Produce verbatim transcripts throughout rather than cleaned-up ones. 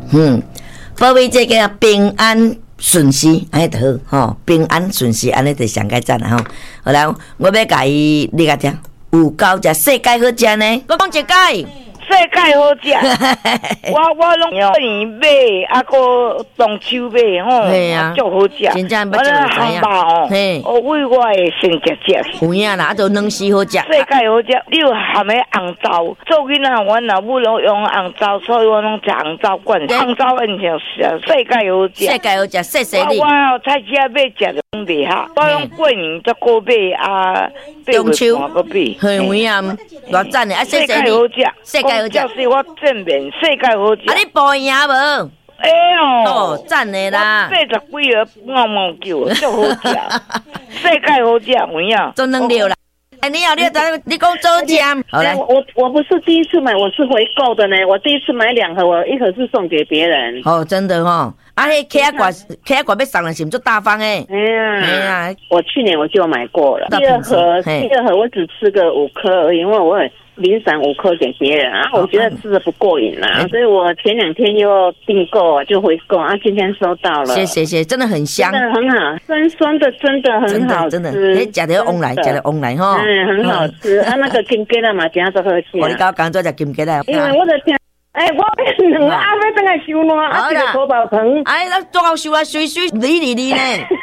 嗯，保庇这个平安顺遂，安尼就好吼，平安顺遂，安尼就上该赞啦吼。好啦，我要甲伊你甲听，有够食世界好食呢，我讲一解。 世界好食，我我拢过年买，啊个中秋买吼， 系啊， 足好食。 真正捌食就知影。 嘿，我为我的先食食。 有影啦，啊，都两时好食。 世界好食，你有含的红枣，做囡仔阮老母拢用红枣，所以我拢食红枣罐。红枣印象是世界好食。 世界好食，细细哩。 我我菜市仔买食就袂下，我用过年才过买啊， 中秋个买。 很有影，偌赞的啊！ 世界好食， 世界。 就是我正面世界好食。 啊，你报赢无？ 哎呦， 哦，赞的啦！ 八十几个毛毛球，足好食。世界好食，有影。 做两六啦。哎，你好，你好，你讲周奖。好来， 我我不是第一次买，我是回购的呢。我第一次买两盒，我一盒是送给别人。 哦，真的哈。啊，迄K啊罐，K啊罐要送的是唔做大方诶。 哎呀， 哎呀， 我去年我就买过了。第二盒，第二盒我只吃个五颗而已，因为我零散五颗给别人啊，我觉得吃的不过瘾啦，所以我前两天又订购就回购啊，今天收到了。 谢谢谢，真的很香， 真的很好，酸酸的，真的很好吃， 真的真的，食得旺来，食得旺来哈。 嗯，很好吃啊，那个金桔啦嘛，今下都好吃。 我你刚刚做只金桔啦， 因为我的天。哎，我两个阿妹等下收烂，啊，一个土豆糖。 哎，咱最后收啊，水水理理理呢。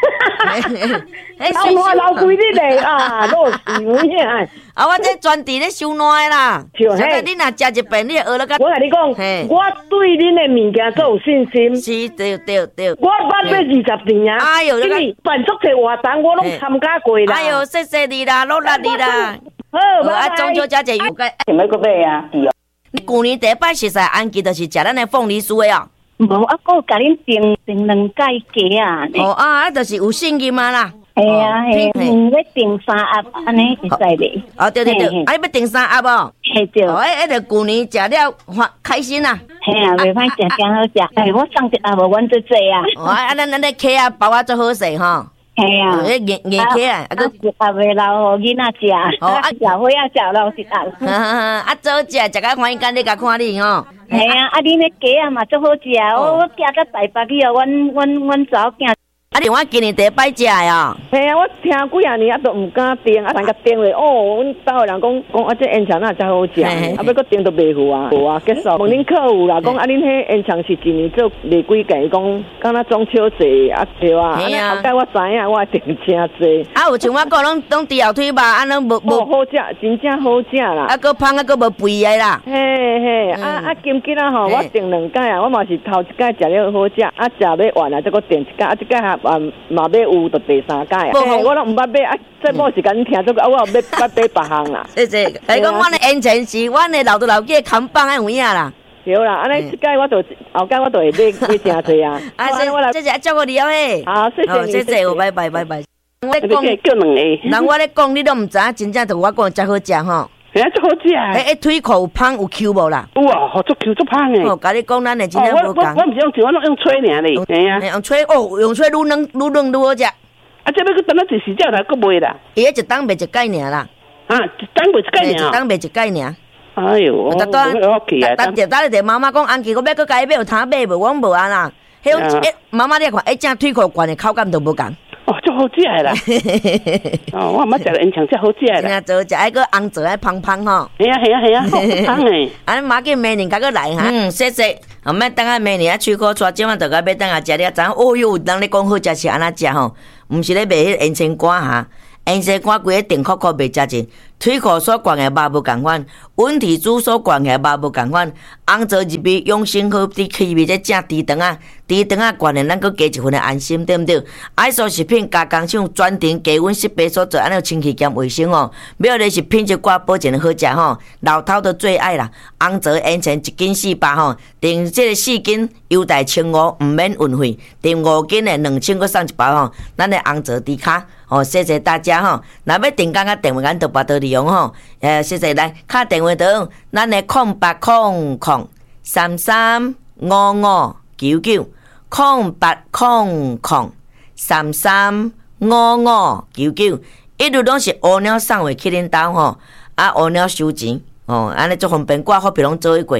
老烂老贵你嘞啊，老是有影。 啊，我这专伫咧收烂的啦。就嘿，你若食一遍，你学了个。 我甲你讲，我对恁的物件都有信心。 是，对对对。 我捌要二十年啊。哎呦，因为办足侪活动，我拢参加过啦。 哎呦，谢谢你啦，努力你啦。 好， 啊，中秋佳节愉快。 想要搁买啊？ 你旧年第一摆食晒安吉，就是食咱的凤梨酥的哦。 无啊，我甲恁订订两届鸡啊。 哦啊，啊，就是有信任嘛啦。 系啊，系，嗯，要订三盒，安尼会使袂？ 哦，对对对，啊，你要订三盒哦。 系对。 哦，迄迄个旧年食了欢开心啦。 系啊，袂歹食，真好食。哎，我送一盒无，阮做做啊。 哦，啊，咱咱咧客啊包啊做好势吼。 系啊， 迄硬硬客啊，啊个一盒袂留互囡仔食。哦，啊，食伙仔食留一盒。 啊，早食食甲欢喜干，你甲看你吼。 系啊，啊，恁咧鸡啊嘛足好食，我我寄到台北去哦，阮阮阮查某囝。 啊，你我今年第一摆食的哦。 系啊，我听几啊年啊都唔敢订，啊，人甲订咧，哦，阮兜的人讲讲啊，这烟肠哪真好食，啊，要搁订都袂赴啊，无啊，结束。问恁客户啦，讲啊，恁迄烟肠是一年做卖几件？讲敢若中秋节啊，对啊。系啊。后盖我知影，我订真济。 啊，有像我讲，拢拢猪后腿肉，啊，拢无无好食，真正好食啦。 啊，搁芳啊，搁无肥的啦。 嘿嘿，啊啊，金桔啊吼，我订两届啊，我嘛是头一届食了好食，啊，食要完啊，再搁订一届，啊，一届还嘛嘛要有到第三届啊。我拢毋捌买啊，这某是甲恁听做个，啊，我后要捌买别项啦。 谢谢。来讲，阮的烟肠是阮的老豆老姐扛棒的有影啦。 对啦，安尼即届我就后届我就会买买真济啊。 啊，谢谢，谢谢，照顾你哦嘿。 好，谢谢你， 谢谢，拜拜拜拜。 我咧讲叫两个， 人我咧讲，你都毋知影，真正就我讲真好食吼。 嘿，足好食。 诶诶，腿裤有芳有 Q 无啦？ 有啊，好足 Q 足芳诶。 哦，甲你讲，咱诶真正无共。 我我毋是用吹，我拢用吹尔咧。嘿啊， 用吹哦，用吹愈软愈软愈好食。 啊，这要去等到第四只才搁卖啦。 伊迄一当卖一届尔啦。 啊，一当卖一届尔。 一当卖一届尔。 哎呦，我我去啊！ 但但但你妈妈讲，安琪，我要搁家己买有通买无？我无安啦。迄种诶，妈妈你看，迄正腿裤惯的口感都无共。 哦，足好食诶啦！哦，我毋捌食过烟肠，足好食诶啦。 真正做食，爱搁红做爱芳芳吼。 系啊系啊系啊，好芳诶！ 啊，马紧明年甲搁来哈。嗯，谢谢。后尾等下明年啊，喙口带今晚就甲要等下食了，知影哦哟，人咧讲好食是安那食吼，毋是咧卖迄烟肠干哈。烟肠干规个定壳壳袂食尽，腿裤所灌的肉无共款，温体猪所灌的肉无共款，红枣入味养生好，伫气味在正猪肠啊，猪肠啊灌的咱搁加一份的安心，对毋对？爱素食品加工厂专程低温湿白所做，安尼清气兼卫生哦。买的是品质挂保证好食吼，老头都最爱啦。红枣烟肠一斤四百吼，订这个四斤优待千五，毋免运费，订五斤的两千，搁送一包吼。咱的红枣猪卡。哦，谢谢大家吼！若要订购甲电话，咱就拨到利用吼。诶，谢谢来敲电话到咱的空八空空三三五五九九空八空空三三五五九九，一路拢是乌鸟送货去恁兜吼，啊乌鸟收钱哦，安尼足方便，挂发票拢做一过。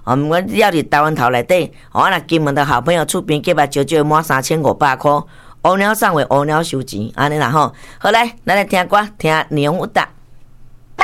哦，毋过了伫台湾头内底，哦，若金门的好朋友厝边计把少少满三千五百块，乌鸟送为乌鸟收钱，安尼啦吼。好来，咱来听歌，听《霓虹有达》。